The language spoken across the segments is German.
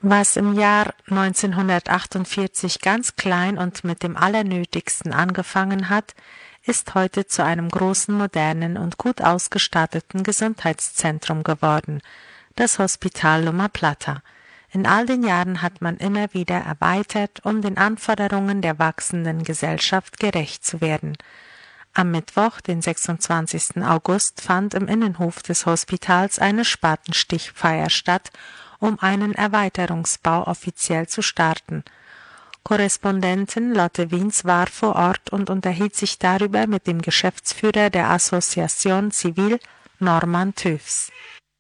Was im Jahr 1948 ganz klein und mit dem Allernötigsten angefangen hat, ist heute zu einem großen, modernen und gut ausgestatteten Gesundheitszentrum geworden, das Hospital Loma Plata. In all den Jahren hat man immer wieder erweitert, um den Anforderungen der wachsenden Gesellschaft gerecht zu werden. Am Mittwoch, den 26. August, fand im Innenhof des Hospitals eine Spatenstichfeier statt, um einen Erweiterungsbau offiziell zu starten. Korrespondentin Lotte Wiens war vor Ort und unterhielt sich darüber mit dem Geschäftsführer der Association Civil, Norman Töfs.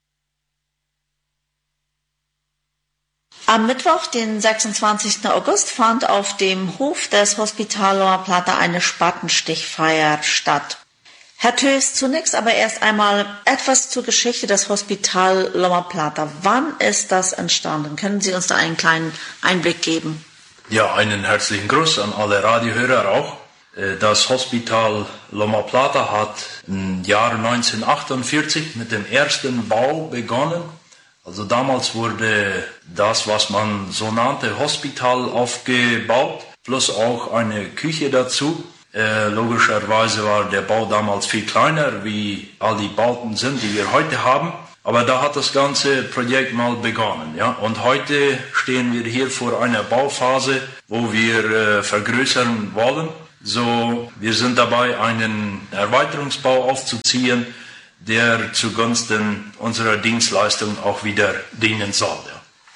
Am Mittwoch, den 26. August, fand auf dem Hof des Hospital Loma Plata eine Spatenstichfeier statt. Herr Töfs, zunächst aber erst einmal etwas zur Geschichte des Hospital Loma Plata. Wann ist das entstanden? Können Sie uns da einen kleinen Einblick geben? Ja, einen herzlichen Gruß an alle Radiohörer auch. Das Hospital Loma Plata hat im Jahr 1948 mit dem ersten Bau begonnen. Also damals wurde das, was man so nannte, Hospital aufgebaut, plus auch eine Küche dazu. Logischerweise war der Bau damals viel kleiner, wie all die Bauten sind, die wir heute haben. Aber da hat das ganze Projekt mal begonnen. Ja? Und heute stehen wir hier vor einer Bauphase, wo wir vergrößern wollen. So, wir sind dabei, einen Erweiterungsbau aufzuziehen, der zugunsten unserer Dienstleistung auch wieder dienen soll. Ja.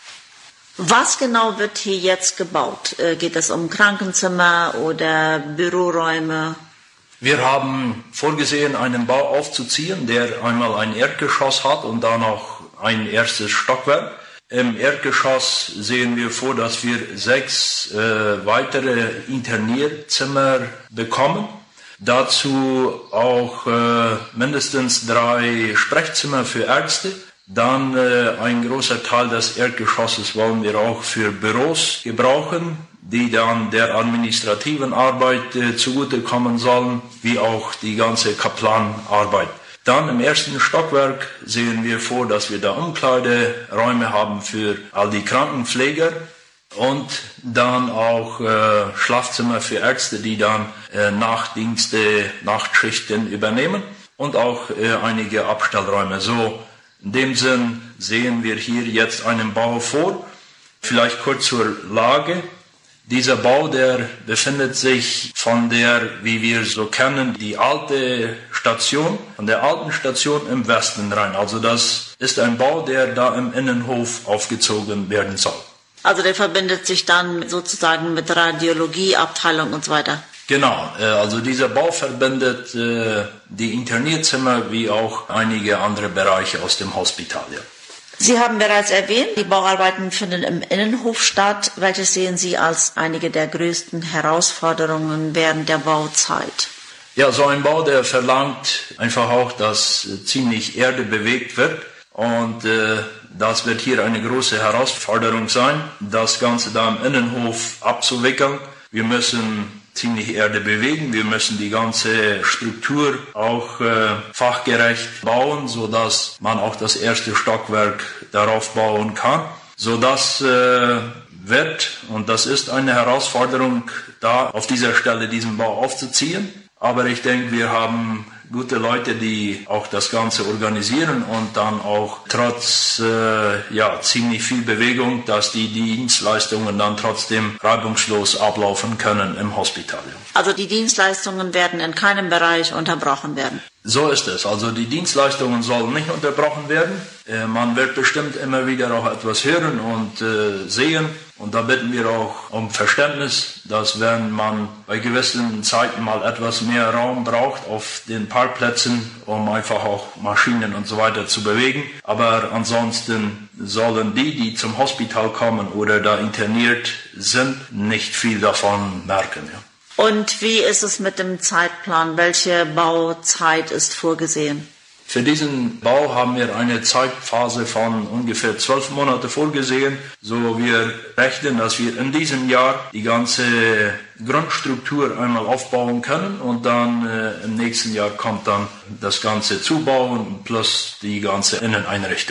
Was genau wird hier jetzt gebaut? Geht es um Krankenzimmer oder Büroräume? Wir haben vorgesehen, einen Bau aufzuziehen, der einmal ein Erdgeschoss hat und dann noch ein erstes Stockwerk. Im Erdgeschoss sehen wir vor, dass wir 6 weitere Internierzimmer bekommen. Dazu auch mindestens 3 Sprechzimmer für Ärzte. Dann ein großer Teil des Erdgeschosses wollen wir auch für Büros gebrauchen, die dann der administrativen Arbeit zugutekommen sollen, wie auch die ganze Kaplanarbeit. Dann im ersten Stockwerk sehen wir vor, dass wir da Umkleideräume haben für all die Krankenpfleger und dann auch Schlafzimmer für Ärzte, die dann Nachtdienste, Nachtschichten übernehmen und auch einige Abstellräume. So, in dem Sinn sehen wir hier jetzt einen Bau vor. Vielleicht kurz zur Lage. Dieser Bau, der befindet sich von der, wie wir so kennen, die alte Station, von der alten Station im Westen rein. Also das ist ein Bau, der da im Innenhof aufgezogen werden soll. Also der verbindet sich dann sozusagen mit Radiologieabteilung und so weiter. Genau, also dieser Bau verbindet die Internierzimmer wie auch einige andere Bereiche aus dem Hospital. Ja. Sie haben bereits erwähnt, die Bauarbeiten finden im Innenhof statt. Welches sehen Sie als einige der größten Herausforderungen während der Bauzeit? Ja, so ein Bau, der verlangt einfach auch, dass ziemlich Erde bewegt wird. Und das wird hier eine große Herausforderung sein, das Ganze da im Innenhof abzuwickeln. Wir müssen ziemlich Erde bewegen. Wir müssen die ganze Struktur auch fachgerecht bauen, sodass man auch das erste Stockwerk darauf bauen kann. So das wird und das ist eine Herausforderung, da auf dieser Stelle diesen Bau aufzuziehen. Aber ich denke, wir haben gute Leute, die auch das Ganze organisieren und dann auch trotz ziemlich viel Bewegung, dass die Dienstleistungen dann trotzdem reibungslos ablaufen können im Hospital. Also die Dienstleistungen werden in keinem Bereich unterbrochen werden? So ist es. Also die Dienstleistungen sollen nicht unterbrochen werden. Man wird bestimmt immer wieder auch etwas hören und sehen. Und da bitten wir auch um Verständnis, dass wenn man bei gewissen Zeiten mal etwas mehr Raum braucht auf den Parkplätzen, um einfach auch Maschinen und so weiter zu bewegen. Aber ansonsten sollen die zum Hospital kommen oder da interniert sind, nicht viel davon merken. Ja. Und wie ist es mit dem Zeitplan? Welche Bauzeit ist vorgesehen? Für diesen Bau haben wir eine Zeitphase von ungefähr 12 Monate vorgesehen. So wir rechnen, dass wir in diesem Jahr die ganze Grundstruktur einmal aufbauen können und dann im nächsten Jahr kommt dann das ganze Zubauen plus die ganze Inneneinrichtung.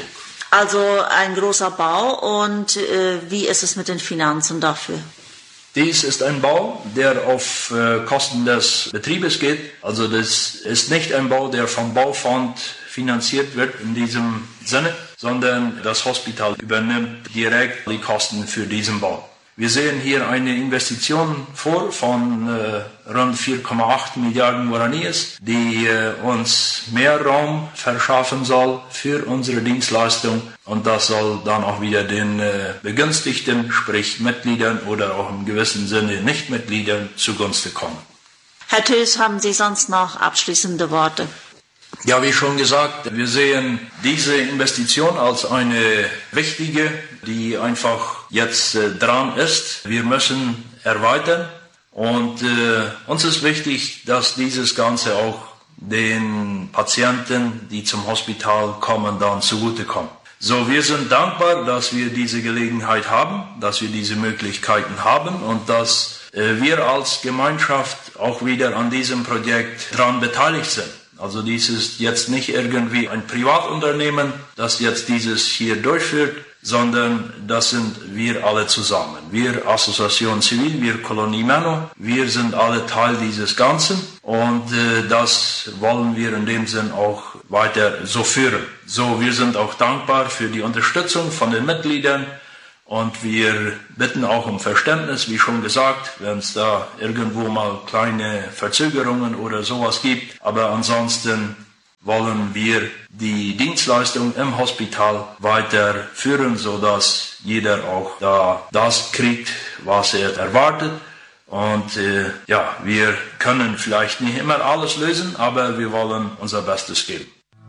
Also ein großer Bau und wie ist es mit den Finanzen dafür? Dies ist ein Bau, der auf Kosten des Betriebes geht. Also das ist nicht ein Bau, der vom Baufonds finanziert wird in diesem Sinne, sondern das Hospital übernimmt direkt die Kosten für diesen Bau. Wir sehen hier eine Investition vor von rund 4,8 Milliarden Guaraníes, die uns mehr Raum verschaffen soll für unsere Dienstleistung. Und das soll dann auch wieder den Begünstigten, sprich Mitgliedern oder auch im gewissen Sinne Nichtmitgliedern zugunsten kommen. Herr Tös, haben Sie sonst noch abschließende Worte? Ja, wie schon gesagt, wir sehen diese Investition als eine wichtige, die einfach jetzt dran ist. Wir müssen erweitern und uns ist wichtig, dass dieses Ganze auch den Patienten, die zum Hospital kommen, dann zugutekommt. So, wir sind dankbar, dass wir diese Gelegenheit haben, dass wir diese Möglichkeiten haben und dass wir als Gemeinschaft auch wieder an diesem Projekt dran beteiligt sind. Also dies ist jetzt nicht irgendwie ein Privatunternehmen, das jetzt dieses hier durchführt, sondern das sind wir alle zusammen. Wir Association Civil, wir Kolonie Menno, wir sind alle Teil dieses Ganzen und das wollen wir in dem Sinn auch weiter so führen. So, wir sind auch dankbar für die Unterstützung von den Mitgliedern. Und wir bitten auch um Verständnis, wie schon gesagt, wenn es da irgendwo mal kleine Verzögerungen oder sowas gibt. Aber ansonsten wollen wir die Dienstleistung im Hospital weiterführen, sodass jeder auch da das kriegt, was er erwartet. Und wir können vielleicht nicht immer alles lösen, aber wir wollen unser Bestes geben.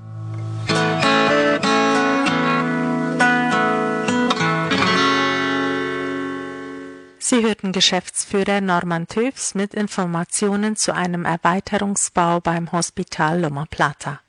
Sie hörten Geschäftsführer Norman Töfs mit Informationen zu einem Erweiterungsbau beim Hospital Loma Plata.